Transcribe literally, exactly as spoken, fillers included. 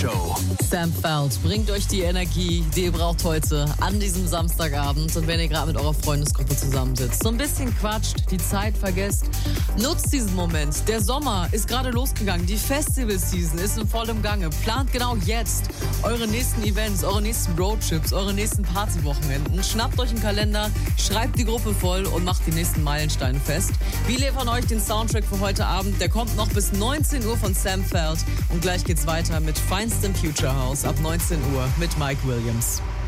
Show. Sam Feld bringt euch die Energie, die ihr braucht heute an diesem Samstagabend. Und wenn ihr gerade mit eurer Freundesgruppe zusammensitzt, so ein bisschen quatscht, die Zeit vergesst, nutzt diesen Moment. Der Sommer ist gerade losgegangen, die Festival-Season ist in vollem Gange. Plant genau jetzt eure nächsten Events, eure nächsten Roadtrips, eure nächsten Partywochenenden. Schnappt euch einen Kalender, schreibt die Gruppe voll und macht die nächsten Meilensteine fest. Wir liefern euch den Soundtrack für heute Abend. Der kommt noch bis neunzehn Uhr von Sam Feld. Und gleich geht's weiter mit feinstem Future House ab neunzehn Uhr mit Mike Williams.